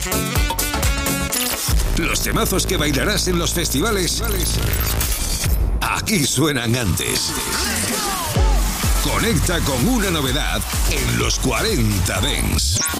Los temazos que bailarás en los festivales, aquí suenan antes. Conecta con una novedad en los 40 Dance.